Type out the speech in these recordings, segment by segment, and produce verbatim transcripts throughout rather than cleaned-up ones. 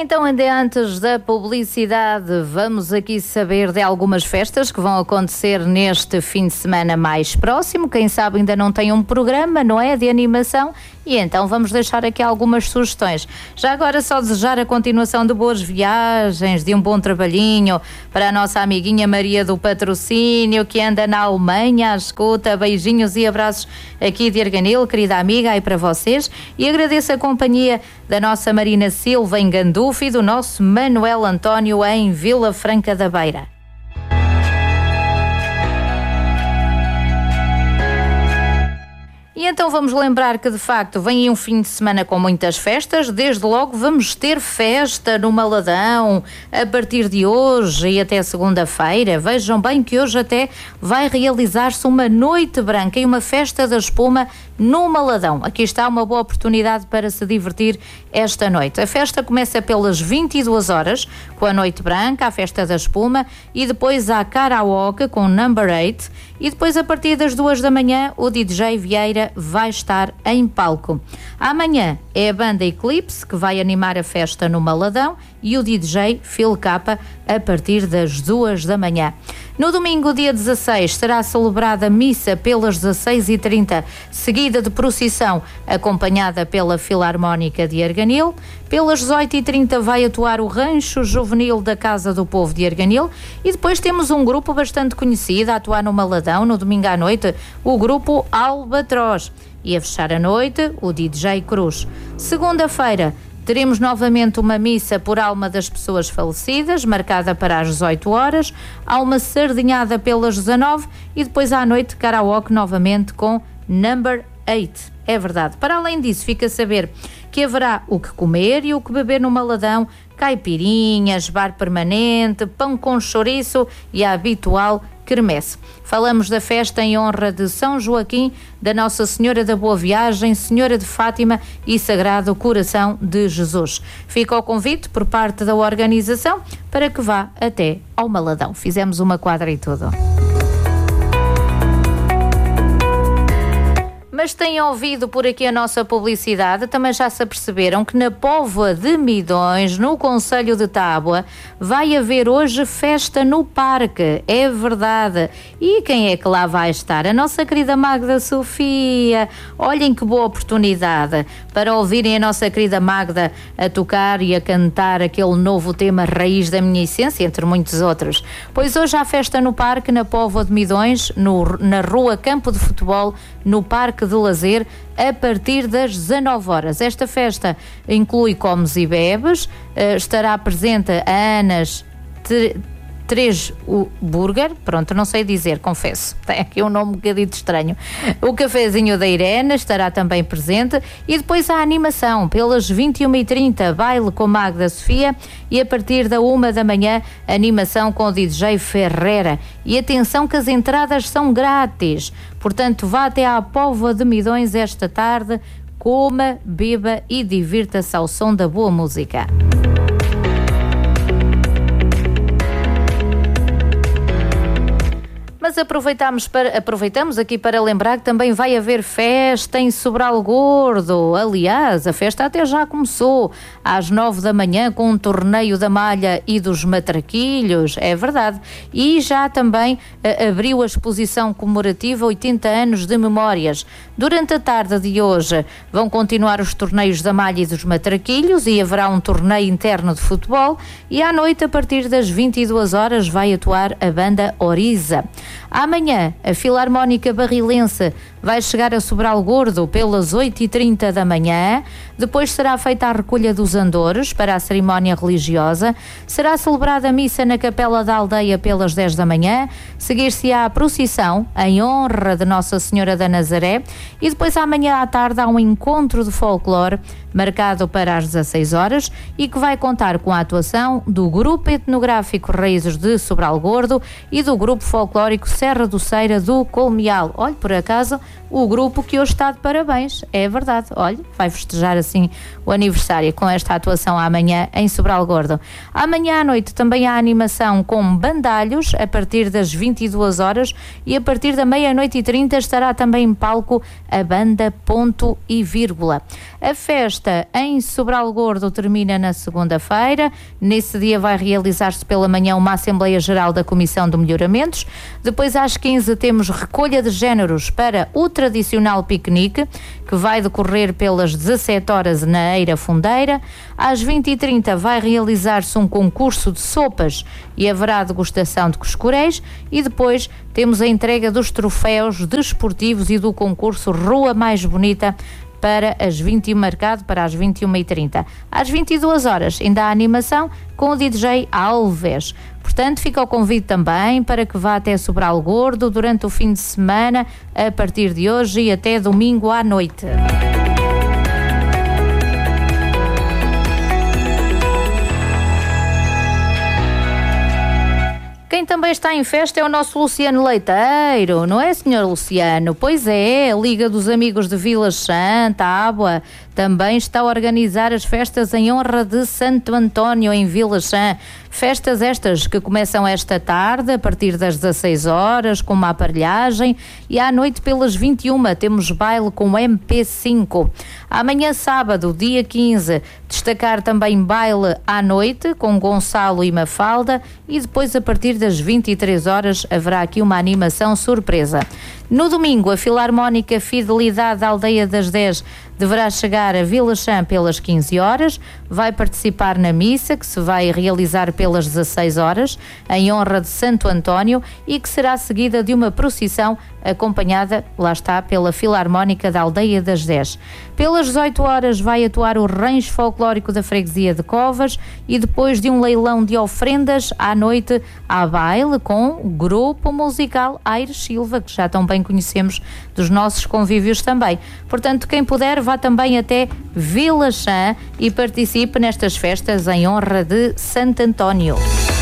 Então, ainda antes da publicidade, vamos aqui saber de algumas festas que vão acontecer neste fim de semana mais próximo. Quem sabe ainda não tem um programa, não é, de animação, e então vamos deixar aqui algumas sugestões. Já agora só desejar a continuação de boas viagens, de um bom trabalhinho para a nossa amiguinha Maria do Patrocínio, que anda na Alemanha à escuta. Beijinhos e abraços aqui de Arganil, querida amiga, aí para vocês, e agradeço a companhia da nossa Marina Silva em Gandufa e do nosso Manuel António em Vila Franca da Beira. E então vamos lembrar que de facto vem aí um fim de semana com muitas festas. Desde logo vamos ter festa no Maladão a partir de hoje e até segunda-feira. Vejam bem que hoje até vai realizar-se uma noite branca e uma festa da espuma no Maladão. Aqui está uma boa oportunidade para se divertir esta noite. A festa começa pelas vinte e duas horas com a noite branca, a festa da espuma, e depois há karaoke com Number eight, e depois a partir das duas da manhã o D J Vieira vai estar em palco. Amanhã é a banda Eclipse que vai animar a festa no Maladão e o D J Phil Capa a partir das duas da manhã. No domingo, dia dezasseis, será celebrada missa pelas dezasseis e trinta, seguida de procissão acompanhada pela Filarmónica de Arganil. Pelas dezoito e trinta vai atuar o Rancho Juvenil da Casa do Povo de Arganil, e depois temos um grupo bastante conhecido a atuar no Maladão no domingo à noite, o grupo Albatroz, e a fechar a noite o D J Cruz. Segunda-feira teremos novamente uma missa por alma das pessoas falecidas, marcada para as dezoito horas, há uma sardinhada pelas dezanove e depois à noite karaoke novamente com Number eight. É verdade. Para além disso, fica a saber que haverá o que comer e o que beber no Maladão, caipirinhas, bar permanente, pão com chouriço e a habitual quermesse. Falamos da festa em honra de São Joaquim, da Nossa Senhora da Boa Viagem, Senhora de Fátima e Sagrado Coração de Jesus. Fica o convite por parte da organização para que vá até ao Maladão. Fizemos uma quadra e tudo. Mas têm ouvido por aqui a nossa publicidade, também já se aperceberam que na Póvoa de Midões, no concelho de Tábua, vai haver hoje festa no parque, é verdade. E quem é que lá vai estar? A nossa querida Magda Sofia. Olhem que boa oportunidade para ouvirem a nossa querida Magda a tocar e a cantar aquele novo tema Raiz da Minha Essência, entre muitos outros. Pois hoje há festa no parque, na Póvoa de Midões, no, na Rua Campo de Futebol, no Parque de Lazer, a partir das dezanove horas. Esta festa inclui comes e bebes, uh, estará presente a Anas três Burger, pronto, não sei dizer, confesso, tem aqui um nome um bocadito estranho. O cafezinho da Irene estará também presente, e depois a animação pelas vinte e uma e trinta, baile com Magda Sofia, e a partir da uma da manhã animação com o D J Ferreira. E atenção que as entradas são grátis, portanto vá até à Póvoa de Midões esta tarde, coma, beba e divirta-se ao som da boa música. Mas aproveitamos, para, aproveitamos aqui para lembrar que também vai haver festa em Sobral Gordo. Aliás, a festa até já começou às nove da manhã com um torneio da malha e dos matraquilhos, é verdade. E já também uh, abriu a exposição comemorativa oitenta anos de memórias. Durante a tarde de hoje vão continuar os torneios da malha e dos matraquilhos e haverá um torneio interno de futebol, e à noite, a partir das vinte e duas horas, vai atuar a banda Oriza. Amanhã, a Filarmónica Barrilense vai chegar a Sobral Gordo pelas oito e trinta da manhã, depois será feita a recolha dos andores para a cerimónia religiosa, será celebrada a missa na Capela da Aldeia pelas dez da manhã, seguir-se-á a procissão em honra de Nossa Senhora da Nazaré, e depois amanhã à tarde há um encontro de folclore marcado para as dezasseis horas e que vai contar com a atuação do Grupo Etnográfico Raízes de Sobral Gordo e do Grupo Folclórico Serra do Ceira do Colmeal. Olhe, por acaso, o grupo que hoje está de parabéns, é verdade. Olhe, vai festejar assim o aniversário com esta atuação amanhã em Sobral Gordo. Amanhã à noite também há animação com bandalhos a partir das vinte e duas horas, e a partir da meia-noite e trinta estará também em palco a banda Ponto e Vírgula. A festa festa em Sobral Gordo termina na segunda-feira. Nesse dia vai realizar-se pela manhã uma Assembleia Geral da Comissão de Melhoramentos. Depois, às quinze, temos recolha de géneros para o tradicional piquenique, que vai decorrer pelas dezassete horas na Eira Fundeira. Às vinte e trinta vai realizar-se um concurso de sopas e haverá degustação de cuscuréis. E depois temos a entrega dos troféus desportivos e do concurso Rua Mais Bonita para as vinte e um, marcado para as vinte e uma e trinta. Às vinte e duas horas ainda há animação com o D J Alves. Portanto, fica o convite também para que vá até Sobral Gordo durante o fim de semana, a partir de hoje e até domingo à noite. Quem também está em festa é o nosso Luciano Leiteiro, não é, senhor Luciano? Pois é, a Liga dos Amigos de Vila Santa, Ábua, também está a organizar as festas em honra de Santo António em Vila Sã. Festas estas que começam esta tarde, a partir das dezasseis horas, com uma aparelhagem, e à noite pelas vinte e uma temos baile com M P cinco. Amanhã, sábado, dia quinze, destacar também baile à noite com Gonçalo e Mafalda, e depois a partir das vinte e três horas haverá aqui uma animação surpresa. No domingo, a Filarmónica Fidelidade da Aldeia das dez deverá chegar a Vila Sã pelas quinze horas, vai participar na missa, que se vai realizar pelas dezasseis horas, em honra de Santo António, e que será seguida de uma procissão acompanhada, lá está, pela Filarmónica da Aldeia das dez. Pelas dezoito horas vai atuar o Rancho Folclórico da Freguesia de Covas, e depois de um leilão de ofrendas, à noite há baile com o grupo musical Aires Silva, que já tão bem conhecemos dos nossos convívios também. Portanto, quem puder, vá também até Vila Sã e participe nestas festas em honra de Santo António.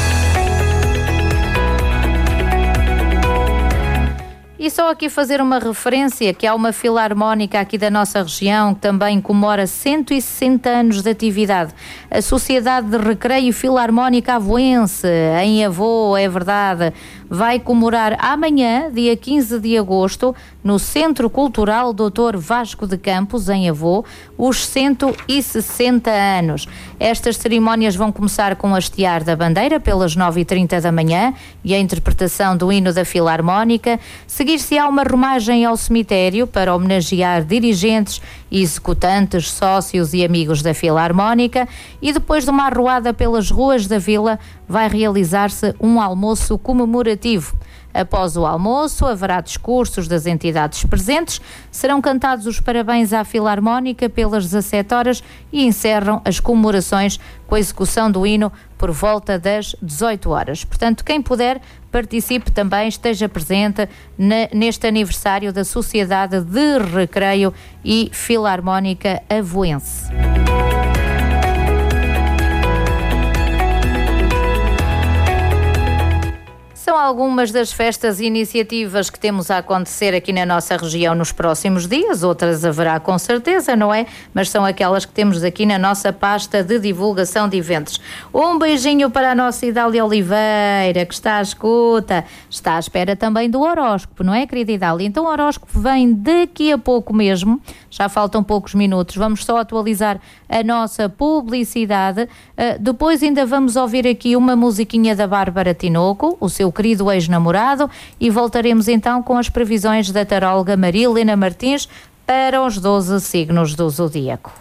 E só aqui fazer uma referência que há uma filarmónica aqui da nossa região que também comemora cento e sessenta anos de atividade. A Sociedade de Recreio Filarmónica Avoense, em Avô, é verdade, vai comemorar amanhã, dia quinze de agosto, no Centro Cultural doutor Vasco de Campos, em Avô, os cento e sessenta anos. Estas cerimónias vão começar com a hastear da bandeira pelas nove e trinta da manhã e a interpretação do hino da Filarmónica. Seguir-se-á uma romagem ao cemitério para homenagear dirigentes, executantes, sócios e amigos da Filarmónica, e depois de uma arruada pelas ruas da vila vai realizar-se um almoço comemorativo. Após o almoço, haverá discursos das entidades presentes, serão cantados os parabéns à Filarmónica pelas dezassete horas e encerram as comemorações com a execução do hino por volta das dezoito horas. Portanto, quem puder, participe também, esteja presente na, neste aniversário da Sociedade de Recreio e Filarmónica Avoense. São algumas das festas e iniciativas que temos a acontecer aqui na nossa região nos próximos dias, outras haverá com certeza, não é? Mas são aquelas que temos aqui na nossa pasta de divulgação de eventos. Um beijinho para a nossa Idália Oliveira, que está à escuta, está à espera também do horóscopo, não é, querida Idália? Então o horóscopo vem daqui a pouco mesmo, já faltam poucos minutos, vamos só atualizar a nossa publicidade, uh, depois ainda vamos ouvir aqui uma musiquinha da Bárbara Tinoco, o seu querido ex-namorado, e voltaremos então com as previsões da taróloga Marilena Martins para os doze signos do zodíaco.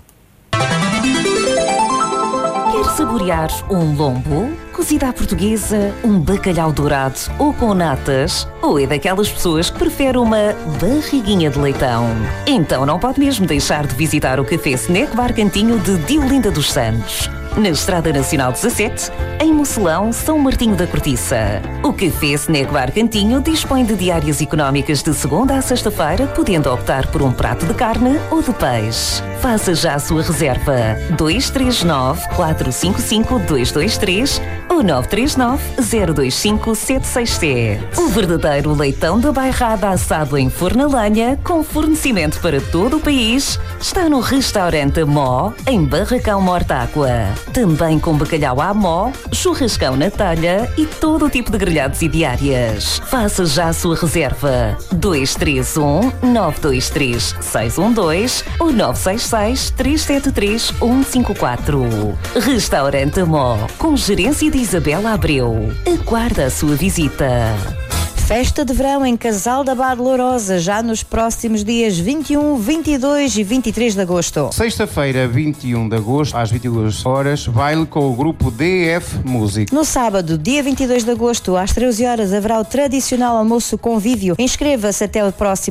Quer saborear um lombo, cozida à portuguesa, um bacalhau dourado ou com natas? Ou é daquelas pessoas que prefere uma barriguinha de leitão? Então não pode mesmo deixar de visitar o Café Snack Bar Cantinho de Diolinda dos Santos, na Estrada Nacional dezassete, em Mocelão, São Martinho da Cortiça. O Café Snack Bar Cantinho dispõe de diárias económicas de segunda a sexta-feira, podendo optar por um prato de carne ou de peixe. Faça já a sua reserva dois três nove, quatro cinco cinco, dois dois três ou nove três nove, zero dois cinco, sete seis sete. O verdadeiro leitão da bairrada assado em forno a lenha, com fornecimento para todo o país, está no Restaurante Mó, em Barracão Mortágua. Também com bacalhau à mó, churrascão na talha e todo o tipo de grelhados e diárias. Faça já a sua reserva. dois três um, nove dois três, seis um dois ou nove seis seis, três sete três, um cinco quatro. Restaurante Amó, com gerência de Isabela Abreu. Aguarda a sua visita. Festa de verão em Casal da Barra de Lourosa, já nos próximos dias vinte e um, vinte e dois e vinte e três de agosto. Sexta-feira, vinte e um de agosto, às vinte e duas horas, baile com o grupo D F Music. No sábado, dia vinte e dois de agosto, às treze horas, haverá o tradicional almoço convívio. Inscreva-se até o próximo